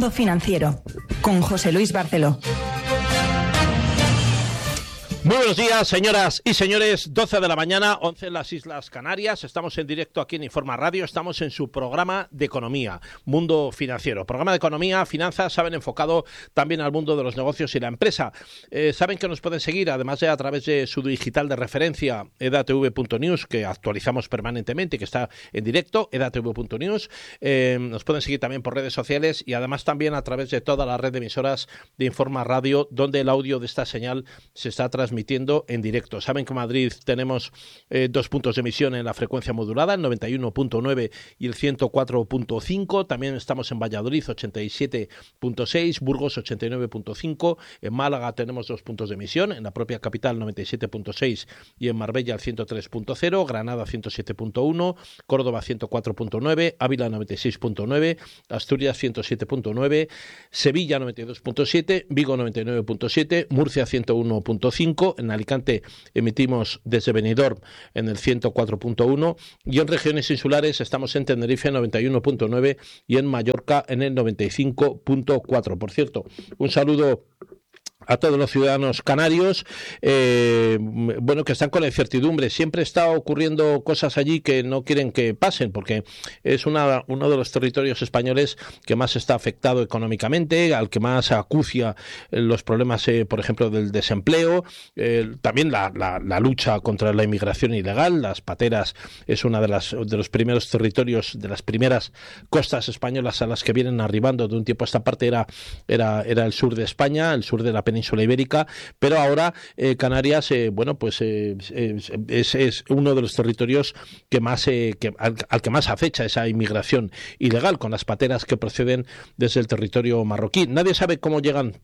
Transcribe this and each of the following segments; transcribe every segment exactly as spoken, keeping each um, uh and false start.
Mundo Financiero, con José Luis Barceló. Muy buenos días, señoras y señores. doce de la mañana, once en las Islas Canarias. Estamos en directo aquí en Informa Radio. Estamos en su programa de economía, Mundo Financiero. Programa de economía, finanzas, saben, enfocado también al mundo de los negocios y la empresa. Eh, saben que nos pueden seguir, además de a través de su digital de referencia, edatv punto news, que actualizamos permanentemente, que está en directo, edatv punto news. Eh, nos pueden seguir también por redes sociales y además también a través de toda la red de emisoras de Informa Radio, donde el audio de esta señal se está transmitiendo emitiendo en directo. Saben que en Madrid tenemos eh, dos puntos de emisión en la frecuencia modulada, el noventa y uno punto nueve y el ciento cuatro punto cinco. También estamos en Valladolid, ochenta y siete punto seis, Burgos, ochenta y nueve punto cinco. En Málaga tenemos dos puntos de emisión, en la propia capital, noventa y siete punto seis, y en Marbella, el ciento tres punto cero, Granada, ciento siete punto uno, Córdoba, ciento cuatro punto nueve, Ávila, noventa y seis punto nueve, Asturias, ciento siete punto nueve, Sevilla, noventa y dos punto siete, Vigo, noventa y nueve punto siete, Murcia, ciento uno punto cinco, en Alicante emitimos desde Benidorm en el ciento cuatro punto uno, y en regiones insulares estamos en Tenerife noventa y uno punto nueve y en Mallorca en el noventa y cinco punto cuatro. Por cierto, un saludo a todos los ciudadanos canarios, eh, bueno, que están con la incertidumbre. Siempre está ocurriendo cosas allí que no quieren que pasen, porque es una, uno de los territorios españoles que más está afectado económicamente, al que más acucia los problemas, eh, por ejemplo, del desempleo, eh, también la, la, la lucha contra la inmigración ilegal. Las pateras es una de las de los primeros territorios, de las primeras costas españolas a las que vienen arribando de un tiempo a esta parte. Era, era, era el sur de España, el sur de la península ibérica, pero ahora eh, Canarias, eh, bueno, pues eh, es, es uno de los territorios que más eh, que, al, al que más acecha esa inmigración ilegal, con las pateras que proceden desde el territorio marroquí. Nadie sabe cómo llegan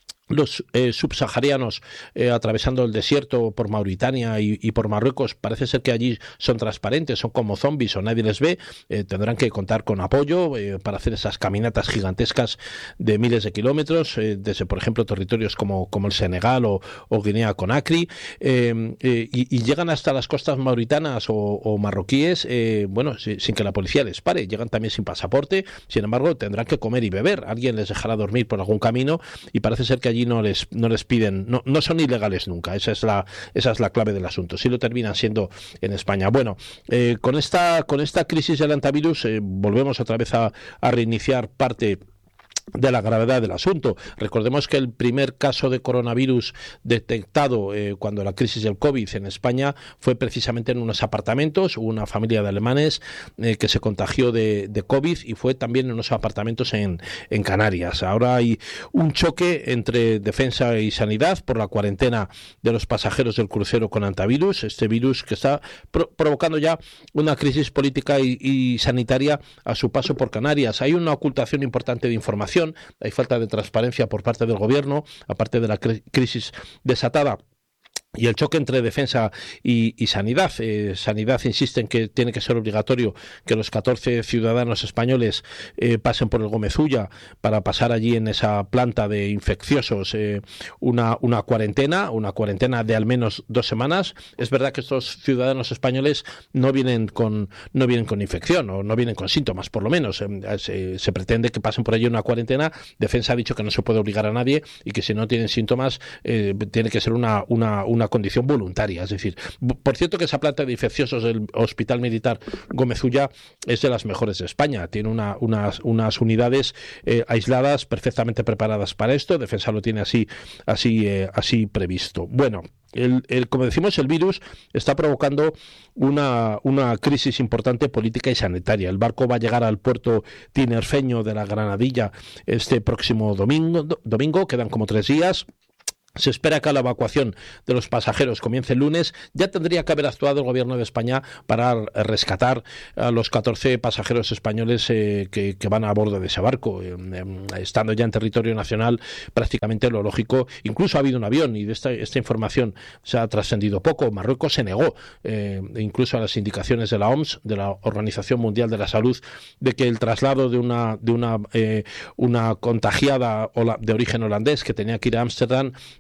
los eh, subsaharianos eh, atravesando el desierto por Mauritania y, y por Marruecos. Parece ser que allí son transparentes, son como zombies o nadie les ve. Eh, tendrán que contar con apoyo eh, para hacer esas caminatas gigantescas de miles de kilómetros, eh, desde, por ejemplo, territorios como, como el Senegal o, o Guinea-Conakry, eh, eh, y, y llegan hasta las costas mauritanas o, o marroquíes, eh, bueno, sin, sin que la policía les pare. Llegan también sin pasaporte, sin embargo, tendrán que comer y beber. Alguien les dejará dormir por algún camino y parece ser que allí no les no les piden, no, no son ilegales nunca. Esa es la esa es la clave del asunto. Sí lo terminan siendo en España. Bueno, eh, con esta con esta crisis del antivirus eh, volvemos otra vez a, a reiniciar parte de la gravedad del asunto. Recordemos que el primer caso de coronavirus detectado eh, cuando la crisis del COVID en España fue precisamente en unos apartamentos. Hubo una familia de alemanes eh, que se contagió de, de COVID y fue también en unos apartamentos en, en Canarias. Ahora hay un choque entre defensa y sanidad por la cuarentena de los pasajeros del crucero con antivirus, este virus que está pro- provocando ya una crisis política y, y sanitaria a su paso por Canarias. Hay una ocultación importante de información. Hay falta de transparencia por parte del gobierno, aparte de la cr- crisis desatada. Y el choque entre defensa y, y sanidad. Eh, sanidad insiste en que tiene que ser obligatorio que los catorce ciudadanos españoles eh, pasen por el Gómez Ulla para pasar allí en esa planta de infecciosos eh, una, una cuarentena, una cuarentena de al menos dos semanas. Es verdad que estos ciudadanos españoles no vienen con no vienen con infección o no vienen con síntomas, por lo menos. Eh, se, se pretende que pasen por allí una cuarentena. Defensa ha dicho que no se puede obligar a nadie y que si no tienen síntomas eh, tiene que ser una, una, una una condición voluntaria. Es decir, por cierto que esa planta de infecciosos del Hospital Militar Gómez Ulla es de las mejores de España. Tiene una, unas, unas unidades eh, aisladas, perfectamente preparadas para esto. Defensa lo tiene así, así, eh, así previsto. Bueno, El, el, como decimos, el virus está provocando una, una crisis importante política y sanitaria. El barco va a llegar al puerto tinerfeño de la Granadilla este próximo domingo, do, domingo. Quedan como tres días. Se espera que la evacuación de los pasajeros comience el lunes. Ya tendría que haber actuado el gobierno de España para rescatar a los catorce pasajeros españoles eh, que, que van a bordo de ese barco. Eh, eh, estando ya en territorio nacional, prácticamente lo lógico. Incluso ha habido un avión y de esta, esta información se ha trascendido poco. Marruecos se negó, eh, incluso a las indicaciones de la O M S, de la Organización Mundial de la Salud, de que el traslado de una, de una, eh, una contagiada de origen holandés que tenía que ir a Ámsterdam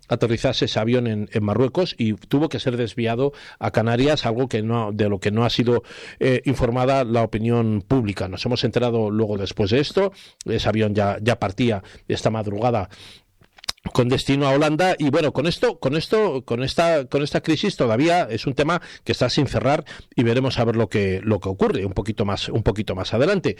aterrizase ese avión en, en Marruecos y tuvo que ser desviado a Canarias, algo que no, de lo que no ha sido eh, informada la opinión pública. Nos hemos enterado luego después de esto. Ese avión ya, ya partía esta madrugada con destino a Holanda. Y bueno, con esto, con esto, con esta, con esta crisis todavía es un tema que está sin cerrar y veremos a ver lo que lo que ocurre un poquito más, un poquito más adelante.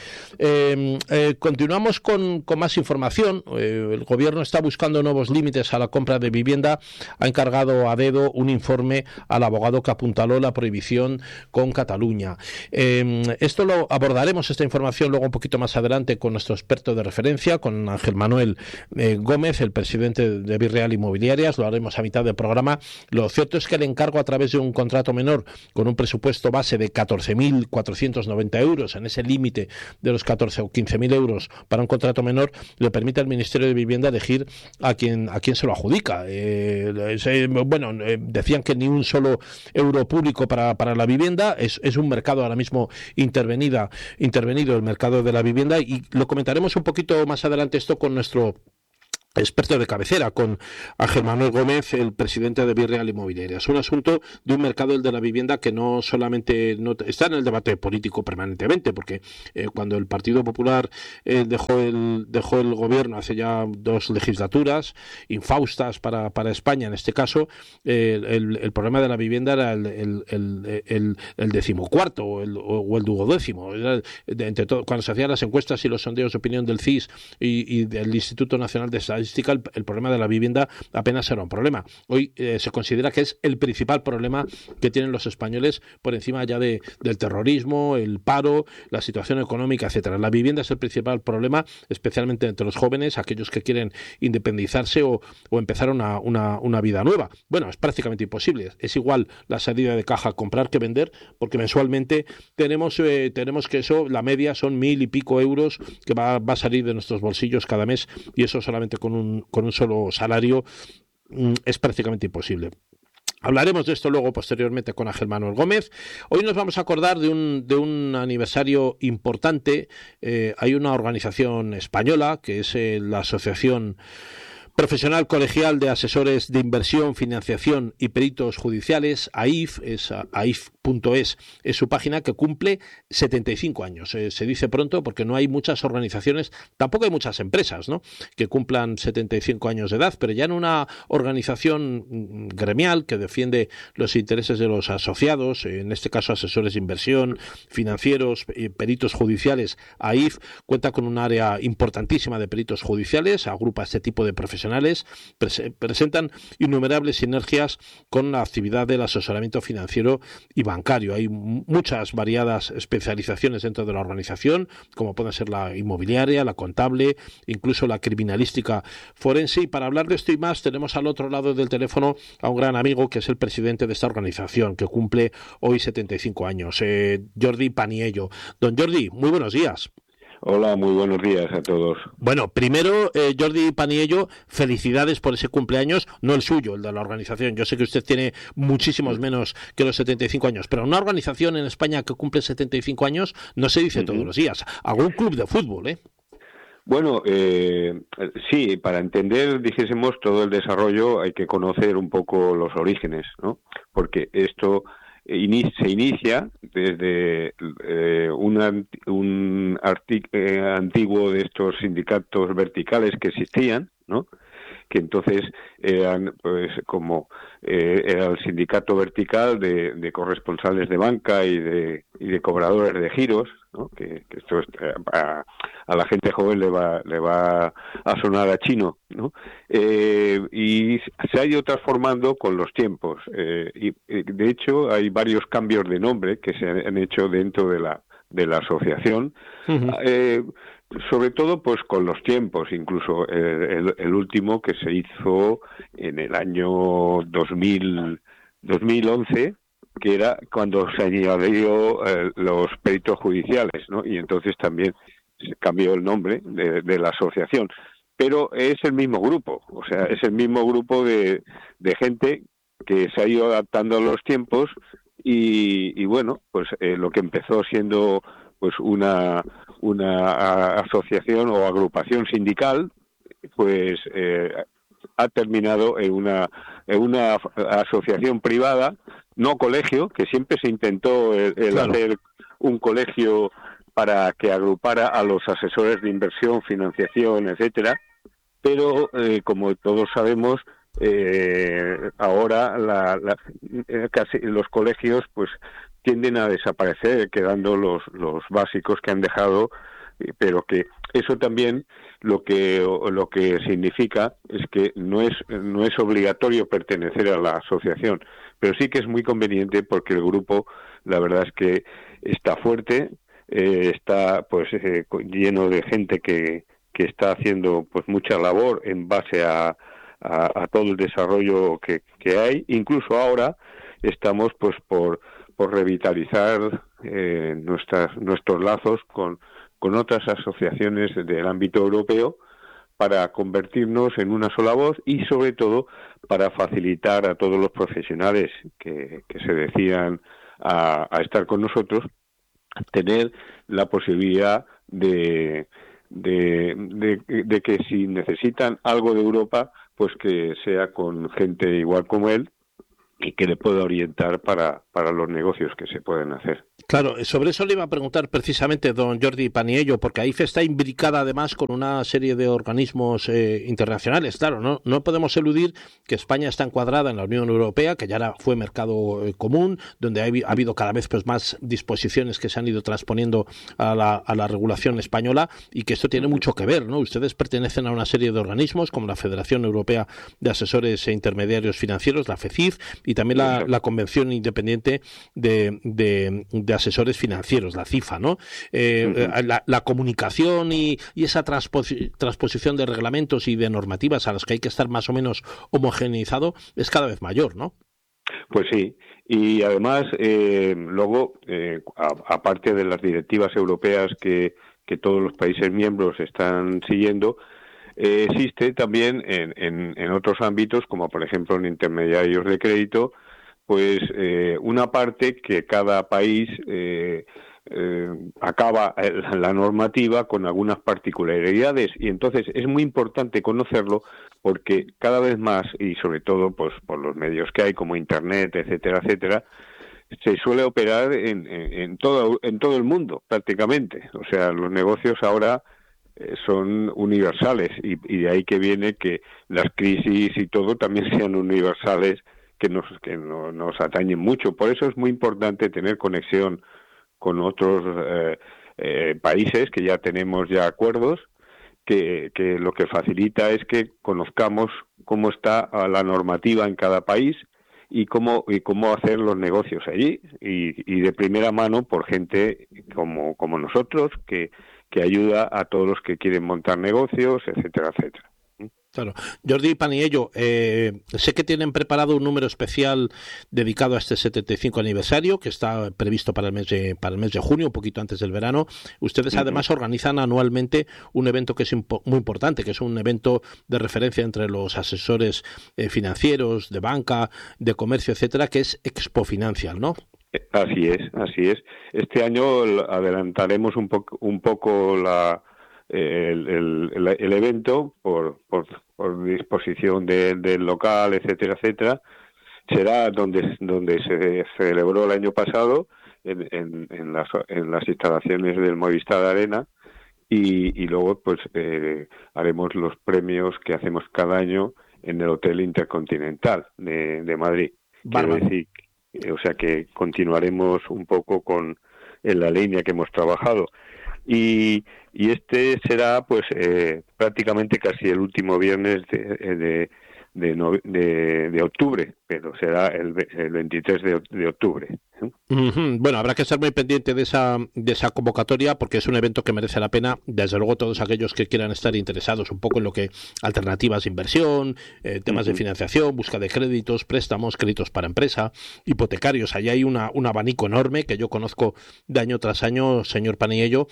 Eh, eh, continuamos con, con más información. Eh, el gobierno está buscando nuevos límites a la compra de vivienda. Ha encargado a dedo un informe al abogado que apuntaló la prohibición con Cataluña. Eh, esto lo abordaremos, esta información, luego un poquito más adelante con nuestro experto de referencia, con Ángel Manuel eh, Gómez, el presidente de Virreal Inmobiliarias. Lo haremos a mitad del programa. Lo cierto es que el encargo, a través de un contrato menor con un presupuesto base de catorce mil cuatrocientos noventa euros, en ese límite de los catorce o quince mil euros para un contrato menor, le permite al Ministerio de Vivienda elegir a quién a quién se lo adjudica. Eh, eh, bueno, eh, decían que ni un solo euro público para, para la vivienda. Es, es un mercado ahora mismo intervenida, intervenido el mercado de la vivienda, y lo comentaremos un poquito más adelante esto con nuestro experto de cabecera, con Ángel Manuel Gómez, el presidente de Virreal Inmobiliarias. Es un asunto de un mercado, el de la vivienda, que no solamente no, está en el debate político permanentemente, porque eh, cuando el Partido Popular eh, dejó el dejó el gobierno hace ya dos legislaturas infaustas para, para España, en este caso, eh, el, el problema de la vivienda era el, el, el, el, el decimocuarto o el, o el duodécimo. Era de, entre todo, cuando se hacían las encuestas y los sondeos de opinión del C I S y, y del Instituto Nacional de Estadística, El, el problema de la vivienda apenas era un problema. Hoy eh, se considera que es el principal problema que tienen los españoles, por encima ya de, del terrorismo, el paro, la situación económica, etcétera. La vivienda es el principal problema, especialmente entre los jóvenes, aquellos que quieren independizarse o, o empezar una, una, una vida nueva. Bueno, es prácticamente imposible. Es igual la salida de caja comprar que vender, porque mensualmente tenemos, eh, tenemos que eso, la media son mil y pico euros que va, va a salir de nuestros bolsillos cada mes, y eso solamente con un Un, con un solo salario mm, es prácticamente imposible. Hablaremos de esto luego posteriormente con Ángel Manuel Gómez. Hoy nos vamos a acordar de un, de un aniversario importante. Eh, hay una organización española que es eh, la Asociación Profesional Colegial de Asesores de Inversión, Financiación y Peritos Judiciales, A I F, es A I F punto es, es su página, que cumple setenta y cinco años. Eh, se dice pronto porque no hay muchas organizaciones, tampoco hay muchas empresas, ¿no?, que cumplan setenta y cinco años de edad, pero ya en una organización gremial que defiende los intereses de los asociados, en este caso asesores de inversión, financieros, eh, peritos judiciales, A I F cuenta con un área importantísima de peritos judiciales, agrupa este tipo de profesionales, pres- presentan innumerables sinergias con la actividad del asesoramiento financiero y bancario. Hay muchas variadas especializaciones dentro de la organización, como pueden ser la inmobiliaria, la contable, incluso la criminalística forense. Y para hablar de esto y más, tenemos al otro lado del teléfono a un gran amigo que es el presidente de esta organización, que cumple hoy setenta y cinco años, eh, Jordi Paniello. Don Jordi, muy buenos días. Hola, muy buenos días a todos. Bueno, primero, eh, Jordi Paniello, felicidades por ese cumpleaños, no el suyo, el de la organización. Yo sé que usted tiene muchísimos menos que los setenta y cinco años, pero una organización en España que cumple setenta y cinco años no se dice uh-huh. todos los días. Algún club de fútbol, ¿eh? Bueno, eh, sí, para entender, dijésemos, todo el desarrollo hay que conocer un poco los orígenes, ¿no? Porque esto se inicia desde eh, un, un artic, eh, antiguo de estos sindicatos verticales que existían, ¿no?, que entonces eran pues como eh, era el sindicato vertical de, de corresponsales de banca y de y de cobradores de giros, ¿no?, que, que esto es, a, a la gente joven le va le va a sonar a chino, ¿no? Eh, y se ha ido transformando con los tiempos, eh, y de hecho hay varios cambios de nombre que se han hecho dentro de la de la asociación. Uh-huh. eh, sobre todo pues con los tiempos, incluso el, el, el último que se hizo en el año dos mil, dos mil once, que era cuando se añadió eh, los peritos judiciales, ¿no? Y entonces también se cambió el nombre de, de la asociación, pero es el mismo grupo, o sea, es el mismo grupo de, de gente que se ha ido adaptando a los tiempos y, y bueno, pues eh, lo que empezó siendo pues una una asociación o agrupación sindical, pues eh, ha terminado en una, en una asociación privada, no colegio, que siempre se intentó el, el claro. hacer un colegio para que agrupara a los asesores de inversión, financiación, etcétera, pero eh, como todos sabemos, eh, ahora la, la, casi los colegios pues tienden a desaparecer, quedando los, los básicos que han dejado, pero que eso también lo que lo que significa es que no es no es obligatorio pertenecer a la asociación, pero sí que es muy conveniente porque el grupo, la verdad es que está fuerte, eh, está pues eh, lleno de gente que que está haciendo pues mucha labor en base a, a, a todo el desarrollo que, que hay. Incluso ahora estamos pues por por revitalizar eh, nuestras nuestros lazos con con otras asociaciones del ámbito europeo para convertirnos en una sola voz y sobre todo para facilitar a todos los profesionales que, que se decidan a, a estar con nosotros tener la posibilidad de, de, de, de que si necesitan algo de Europa, pues que sea con gente igual como él y que le pueda orientar para, para los negocios que se pueden hacer. Claro, sobre eso le iba a preguntar precisamente don Jordi Paniello, porque AIFE está imbricada además con una serie de organismos eh, internacionales. Claro, no no podemos eludir que España está encuadrada en la Unión Europea, que ya era, fue mercado eh, común, donde ha, ha habido cada vez pues más disposiciones que se han ido transponiendo a la, a la regulación española, y que esto tiene mucho que ver, ¿no? Ustedes pertenecen a una serie de organismos como la Federación Europea de Asesores e Intermediarios Financieros, la FECIF, y también la, la Convención Independiente de, de, de Asesores Financieros, la CIFA, ¿no? Eh, uh-huh. la, la comunicación y, y esa transpos- transposición de reglamentos y de normativas a las que hay que estar más o menos homogeneizado es cada vez mayor, ¿no? Pues sí, y además eh, luego, eh, a, aparte de las directivas europeas que, que todos los países miembros están siguiendo, eh, existe también en, en, en otros ámbitos, como por ejemplo en intermediarios de crédito, pues eh, una parte que cada país eh, eh, acaba la normativa con algunas particularidades, y entonces es muy importante conocerlo porque cada vez más, y sobre todo pues por los medios que hay como internet, etcétera, etcétera, se suele operar en, en, en todo en todo el mundo prácticamente. O sea, los negocios ahora eh, son universales, y, y de ahí que viene que las crisis y todo también sean universales, que nos que no, nos atañen mucho. Por eso es muy importante tener conexión con otros eh, eh, países que ya tenemos ya acuerdos, que, que lo que facilita es que conozcamos cómo está la normativa en cada país y cómo y cómo hacer los negocios allí, y, y de primera mano por gente como como nosotros, que que ayuda a todos los que quieren montar negocios, etcétera, etcétera. Claro. Jordi Paniello, eh, sé que tienen preparado un número especial dedicado a este setenta y cinco aniversario, que está previsto para el mes de, para el mes de junio, un poquito antes del verano. Ustedes uh-huh. además organizan anualmente un evento que es impo- muy importante, que es un evento de referencia entre los asesores eh, financieros, de banca, de comercio, etcétera, que es Expo Financial, ¿no? Así es, así es. Este año adelantaremos un poco, un poco la El, el, el evento por, por, por disposición de, del local, etcétera, etcétera. Será donde donde se celebró el año pasado, en, en, en, las, en las instalaciones del Movistar Arena, y, y luego pues eh, haremos los premios que hacemos cada año en el Hotel Intercontinental de, de Madrid. Quiero decir, o sea que continuaremos un poco con en la línea que hemos trabajado. Y, y este será pues eh, prácticamente casi el último viernes de de, de, de, de octubre, pero será el, el veintitrés de, de octubre. Uh-huh. Bueno, habrá que estar muy pendiente de esa de esa convocatoria, porque es un evento que merece la pena. Desde luego, todos aquellos que quieran estar interesados un poco en lo que alternativas de inversión, eh, temas uh-huh. de financiación, busca de créditos, préstamos, créditos para empresa, hipotecarios. Allí hay una un abanico enorme que yo conozco de año tras año, señor Paniello,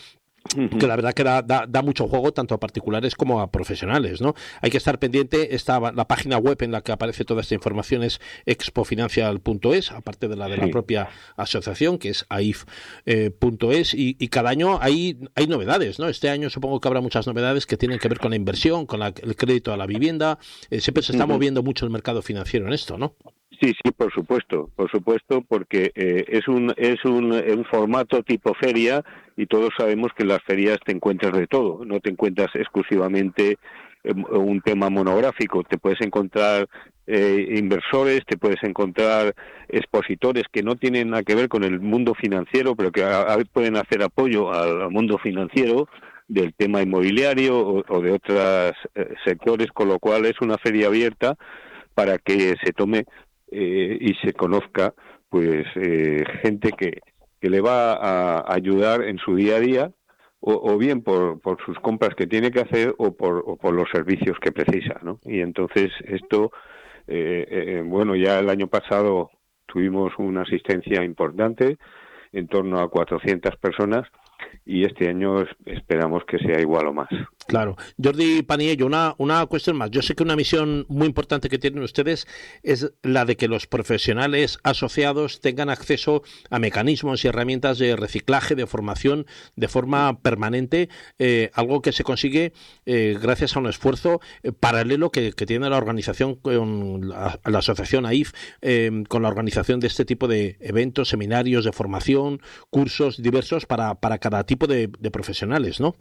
que la verdad que da, da, da mucho juego tanto a particulares como a profesionales, ¿no? Hay que estar pendiente. Está la página web en la que aparece toda esta información es expofinancial punto es, aparte de la de la Sí. propia asociación, que es aif punto es, eh, y, y cada año hay, hay novedades, ¿no? Este año supongo que habrá muchas novedades que tienen que ver con la inversión, con la, el crédito a la vivienda. Eh, siempre se está uh-huh. moviendo mucho el mercado financiero en esto, ¿no? Sí, sí, por supuesto, por supuesto, porque eh, es un es un, un formato tipo feria y todos sabemos que en las ferias te encuentras de todo, no te encuentras exclusivamente eh, un tema monográfico, te puedes encontrar eh, inversores, te puedes encontrar expositores que no tienen nada que ver con el mundo financiero, pero que a, a, pueden hacer apoyo al, al mundo financiero del tema inmobiliario o, o de otros eh, sectores, con lo cual es una feria abierta para que se tome Eh, y se conozca pues eh, gente que, que le va a ayudar en su día a día o, o bien por, por sus compras que tiene que hacer o por, o por los servicios que precisa, ¿no? Y entonces esto eh, eh, bueno, ya el año pasado tuvimos una asistencia importante, en torno a cuatrocientas personas, y este año esperamos que sea igual o más. Claro. Jordi Paniello, una, una cuestión más. Yo sé que una misión muy importante que tienen ustedes es la de que los profesionales asociados tengan acceso a mecanismos y herramientas de reciclaje, de formación, de forma permanente, eh, algo que se consigue eh, gracias a un esfuerzo eh, paralelo que, que tiene la organización, con la, la asociación aif, eh, con la organización de este tipo de eventos, seminarios de formación, cursos diversos para, para cada tipo de, de profesionales, ¿no?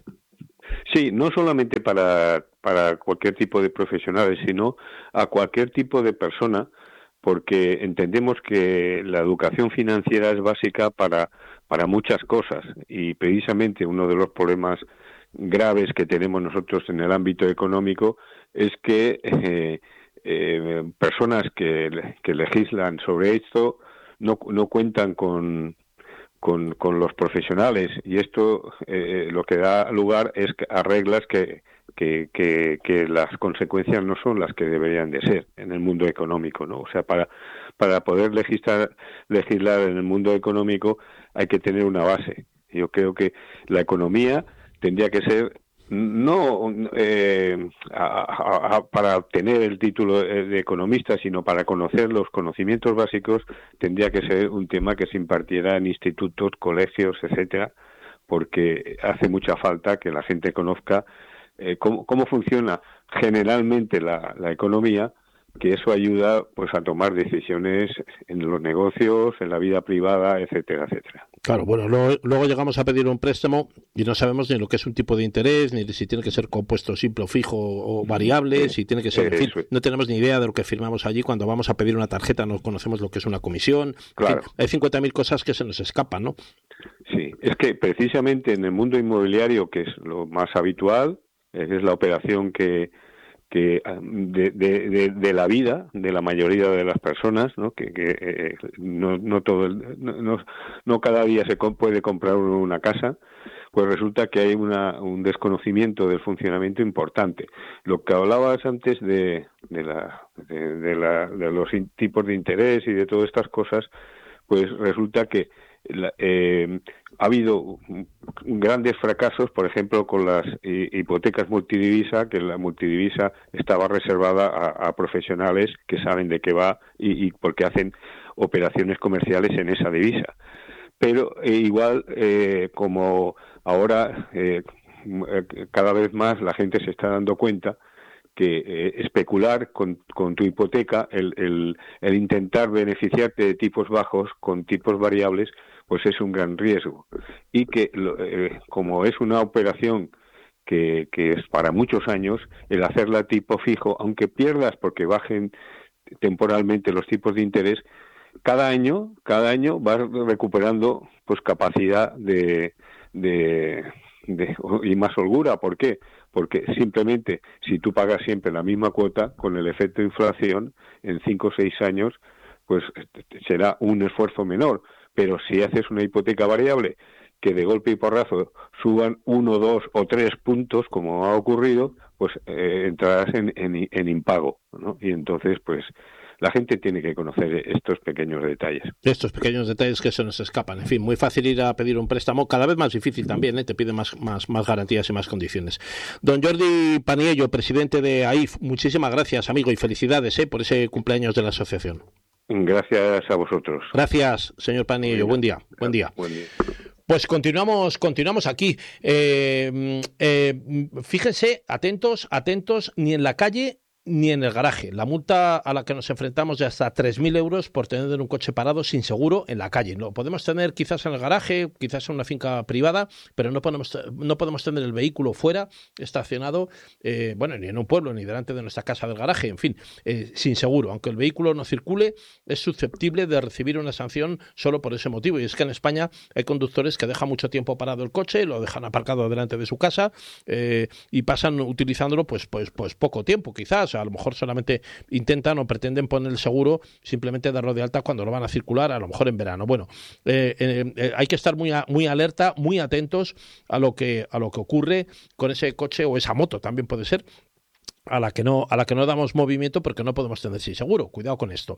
Sí, no solamente para, para cualquier tipo de profesionales, sino a cualquier tipo de persona, porque entendemos que la educación financiera es básica para, para muchas cosas, y precisamente uno de los problemas graves que tenemos nosotros en el ámbito económico es que eh, eh, personas que, que legislan sobre esto no, no cuentan con Con, con los profesionales, y esto eh, lo que da lugar es a reglas que, que, que, que las consecuencias no son las que deberían de ser en el mundo económico, ¿no? O sea, para, para poder legislar, legislar en el mundo económico hay que tener una base. Yo creo que la economía tendría que ser no eh, a, a, para obtener el título de economista, sino para conocer los conocimientos básicos, tendría que ser un tema que se impartiera en institutos, colegios, etcétera, porque hace mucha falta que la gente conozca eh, cómo, cómo funciona generalmente la, la economía, que eso ayuda pues a tomar decisiones en los negocios, en la vida privada, etcétera, etcétera. Claro, bueno, luego, luego llegamos a pedir un préstamo y no sabemos ni lo que es un tipo de interés, ni si tiene que ser compuesto simple o fijo o variable, si tiene que ser, en fin, no tenemos ni idea de lo que firmamos allí. Cuando vamos a pedir una tarjeta no conocemos lo que es una comisión. Claro. En fin, hay cincuenta mil cosas que se nos escapan, ¿no? Sí, es que precisamente en el mundo inmobiliario, que es lo más habitual, es la operación que que de, de, de, de la vida de la mayoría de las personas, ¿no? Que, que eh, no, no todo el, no, no cada día se puede comprar una casa, pues resulta que hay una, un desconocimiento del funcionamiento importante. Lo que hablabas antes de, de, la, de, de, la, de los tipos de interés y de todas estas cosas, pues resulta que La, eh, ha habido grandes fracasos, por ejemplo, con las hipotecas multidivisa, que la multidivisa estaba reservada a, a profesionales que saben de qué va y, y porque hacen operaciones comerciales en esa divisa. Pero eh, igual, eh, como ahora eh, cada vez más la gente se está dando cuenta que eh, especular con, con tu hipoteca, el, el, el intentar beneficiarte de tipos bajos con tipos variables, pues es un gran riesgo. Y que eh, como es una operación que, que es para muchos años, el hacerla tipo fijo, aunque pierdas porque bajen temporalmente los tipos de interés, cada año, cada año vas recuperando pues capacidad de, de, de y más holgura. ¿Por qué? Porque simplemente si tú pagas siempre la misma cuota, con el efecto de inflación, en cinco o seis años, pues será un esfuerzo menor. Pero si haces una hipoteca variable que de golpe y porrazo suban uno, dos o tres puntos, como ha ocurrido, pues eh, entrarás en, en, en impago, ¿no? Y entonces, pues la gente tiene que conocer estos pequeños detalles. Estos pequeños detalles que se nos escapan. En fin, muy fácil ir a pedir un préstamo, cada vez más difícil también, ¿eh? Te piden más, más, más garantías y más condiciones. Don Jordi Paniello, presidente de A I F, muchísimas gracias, amigo, y felicidades ¿eh? por ese cumpleaños de la asociación. Gracias a vosotros. Gracias, señor Paniello. Buen día. Buen día. Buen día. Pues continuamos, continuamos aquí. Eh, eh, fíjense, atentos, atentos, ni en la calle ni en el garaje. La multa a la que nos enfrentamos de hasta tres mil euros por tener un coche parado sin seguro en la calle. Lo podemos tener quizás en el garaje, quizás en una finca privada, pero no podemos, no podemos tener el vehículo fuera, estacionado, eh, bueno, ni en un pueblo, ni delante de nuestra casa del garaje, en fin, eh, sin seguro. Aunque el vehículo no circule, es susceptible de recibir una sanción solo por ese motivo. Y es que en España hay conductores que dejan mucho tiempo parado el coche, lo dejan aparcado delante de su casa eh, y pasan utilizándolo pues, pues, pues poco tiempo, quizás. A lo mejor solamente intentan o pretenden poner el seguro, simplemente darlo de alta cuando lo van a circular, a lo mejor en verano. Bueno, eh, eh, eh, hay que estar muy, a, muy alerta, muy atentos a lo que a lo que ocurre con ese coche o esa moto, también puede ser, a la que no a la que no damos movimiento porque no podemos tener sin seguro. Cuidado con esto.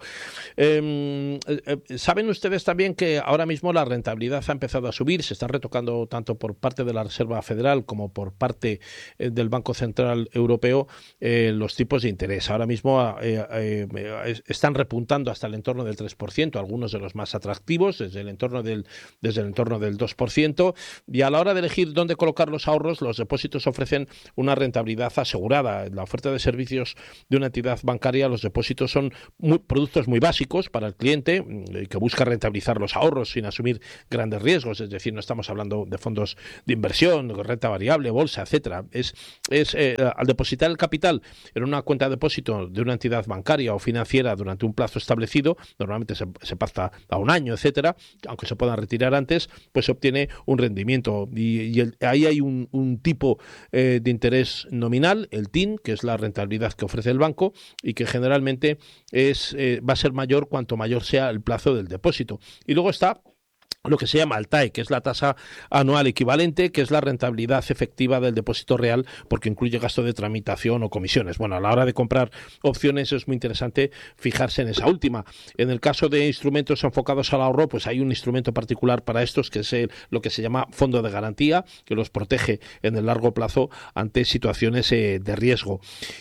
Eh, eh, Saben ustedes también que ahora mismo la rentabilidad ha empezado a subir, se está retocando tanto por parte de la Reserva Federal como por parte eh, del Banco Central Europeo eh, los tipos de interés. Ahora mismo eh, eh, están repuntando hasta el entorno del tres por ciento, algunos de los más atractivos, desde el entorno del desde el entorno del dos por ciento, y a la hora de elegir dónde colocar los ahorros, los depósitos ofrecen una rentabilidad asegurada. La oferta de servicios de una entidad bancaria, los depósitos son muy, productos muy básicos para el cliente eh, que busca rentabilizar los ahorros sin asumir grandes riesgos, es decir, no estamos hablando de fondos de inversión, de renta variable, bolsa, etcétera. Es, es eh, al depositar el capital en una cuenta de depósito de una entidad bancaria o financiera durante un plazo establecido, normalmente se, se pacta a un año, etcétera, aunque se puedan retirar antes, pues se obtiene un rendimiento y, y el, ahí hay un, un tipo eh, de interés nominal, el T I N, que es la rentabilidad que ofrece el banco y que generalmente es eh, va a ser mayor cuanto mayor sea el plazo del depósito. Y luego está lo que se llama el T A E, que es la tasa anual equivalente, que es la rentabilidad efectiva del depósito real, porque incluye gasto de tramitación o comisiones. Bueno, a la hora de comprar opciones es muy interesante fijarse en esa última. En el caso de instrumentos enfocados al ahorro, pues hay un instrumento particular para estos, que es el, lo que se llama fondo de garantía, que los protege en el largo plazo ante situaciones eh, de riesgo.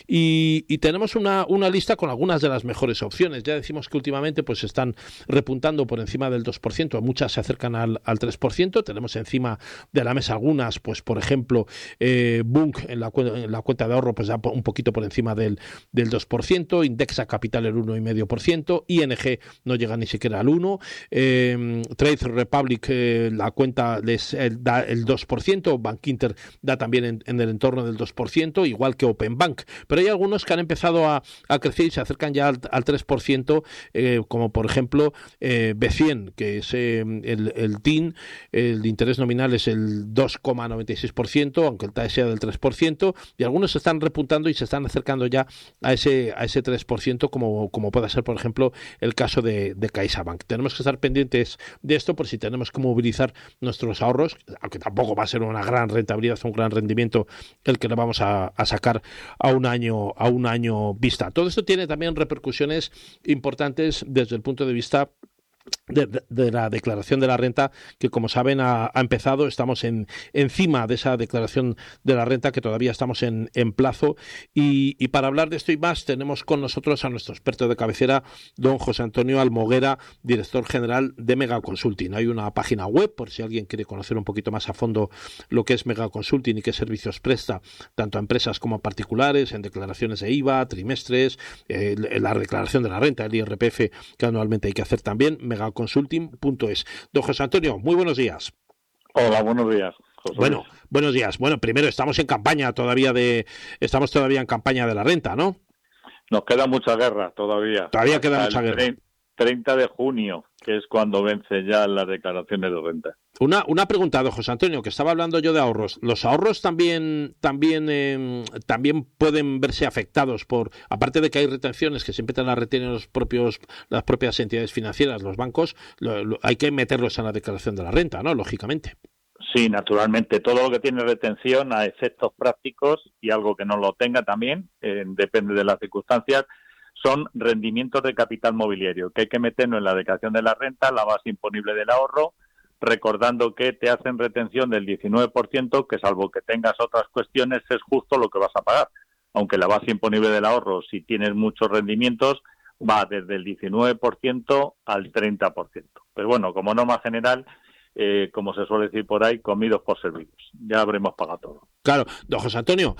Y, y tenemos una, una lista con algunas de las mejores opciones. Ya decimos que últimamente pues están repuntando por encima del dos por ciento, muchas se acercan Al, al tres por ciento. Tenemos encima de la mesa algunas, pues por ejemplo, eh, Bunk en la, en la cuenta de ahorro pues da un poquito por encima del, del dos por ciento, Indexa Capital el uno coma cinco por ciento, I N G no llega ni siquiera al uno por ciento, eh, Trade Republic eh, la cuenta les eh, da el dos por ciento, Bank Inter da también en, en el entorno del dos por ciento, igual que Open Bank, pero hay algunos que han empezado a, a crecer y se acercan ya al, al tres por ciento, eh, como por ejemplo eh, B cien, que es eh, el el T I N, el de interés nominal es el dos coma noventa y seis por ciento, aunque el T A E sea del tres por ciento, y algunos se están repuntando y se están acercando ya a ese a ese tres por ciento, como, como puede ser, por ejemplo, el caso de, de CaixaBank. Tenemos que estar pendientes de esto por si tenemos que movilizar nuestros ahorros, aunque tampoco va a ser una gran rentabilidad, un gran rendimiento el que le vamos a, a sacar a un año a un año vista. Todo esto tiene también repercusiones importantes desde el punto de vista De, de, de la declaración de la renta, que como saben ha, ha empezado, estamos en, encima de esa declaración de la renta, que todavía estamos en, en plazo, y, y para hablar de esto y más tenemos con nosotros a nuestro experto de cabecera, don José Antonio Almoguera, director general de Mega Consulting. Hay una página web por si alguien quiere conocer un poquito más a fondo lo que es Mega Consulting y qué servicios presta tanto a empresas como a particulares, en declaraciones de I V A, trimestres, eh, la declaración de la renta, el I R P F que anualmente hay que hacer también, megaconsulting punto es. Don José Antonio, muy buenos días. Hola, buenos días, José. Bueno, buenos días. Bueno, primero estamos en campaña todavía de estamos todavía en campaña de la renta, ¿no? Nos queda mucha guerra todavía. Todavía queda Hasta mucha guerra. treinta de junio, que es cuando vence ya las declaraciones de renta. Una, una pregunta, don José Antonio, que estaba hablando yo de ahorros. ¿Los ahorros también también eh, también pueden verse afectados por, aparte de que hay retenciones que siempre te las retienen los propios las propias entidades financieras, los bancos, lo, lo, hay que meterlos en la declaración de la renta, ¿no? Lógicamente. Sí, naturalmente. Todo lo que tiene retención a efectos prácticos y algo que no lo tenga también, eh, depende de las circunstancias, son rendimientos de capital mobiliario, que hay que meterlo en la declaración de la renta, la base imponible del ahorro, recordando que te hacen retención del diecinueve por ciento, que salvo que tengas otras cuestiones, es justo lo que vas a pagar. Aunque la base imponible del ahorro, si tienes muchos rendimientos, va desde el diecinueve por ciento al treinta por ciento. Pero bueno, como norma general, eh, como se suele decir por ahí, comidos por servidos. Ya habremos pagado todo. Claro, don José Antonio,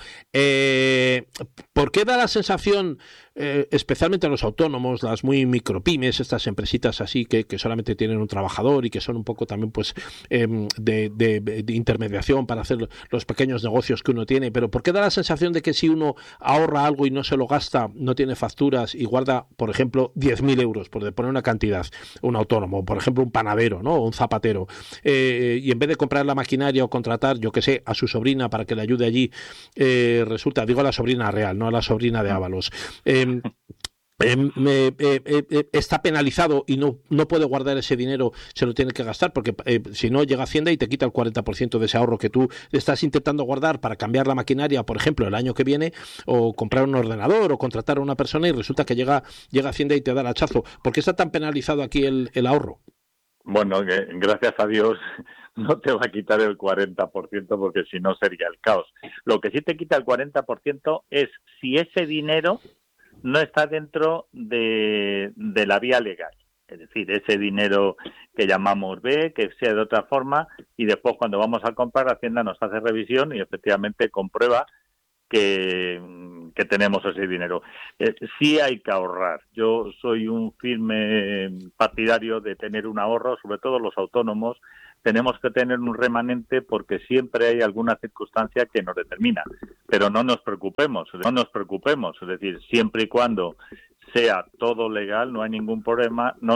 eh, ¿por qué da la sensación, eh, especialmente a los autónomos, las muy micropymes, estas empresitas así que, que solamente tienen un trabajador y que son un poco también pues eh, de, de, de intermediación para hacer los pequeños negocios que uno tiene, pero ¿por qué da la sensación de que si uno ahorra algo y no se lo gasta, no tiene facturas y guarda, por ejemplo, diez mil euros, por poner una cantidad, un autónomo, por ejemplo, un panadero, ¿no? O un zapatero, eh, y en vez de comprar la maquinaria o contratar, yo qué sé, a su sobrina para que le ayude allí, eh, resulta, digo a la sobrina real, no a la sobrina de Ábalos, eh, eh, eh, eh, eh, está penalizado y no, no puede guardar ese dinero, se lo tiene que gastar, porque eh, si no llega Hacienda y te quita el cuarenta por ciento de ese ahorro que tú estás intentando guardar para cambiar la maquinaria, por ejemplo, el año que viene, o comprar un ordenador, o contratar a una persona, y resulta que llega, llega Hacienda y te da el hachazo. ¿Por qué está tan penalizado aquí el, el ahorro? Bueno, eh, gracias a Dios no te va a quitar el cuarenta por ciento porque si no sería el caos. Lo que sí te quita el cuarenta por ciento es si ese dinero no está dentro de, de la vía legal. Es decir, ese dinero que llamamos B, que sea de otra forma, y después cuando vamos a comprar, Hacienda nos hace revisión y efectivamente comprueba que, que tenemos ese dinero. Eh, sí hay que ahorrar. Yo soy un firme partidario de tener un ahorro, sobre todo los autónomos. Tenemos que tener un remanente porque siempre hay alguna circunstancia que nos determina. Pero no nos preocupemos, no nos preocupemos. Es decir, siempre y cuando sea todo legal, no hay ningún problema. No